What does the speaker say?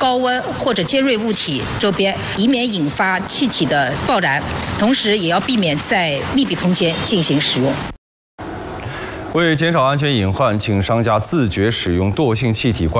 高温或者尖锐物体周边，以免引发气体的爆燃。同时，也要避免在密闭空间进行使用。 为减少安全隐患，请商家自觉使用惰性气体关。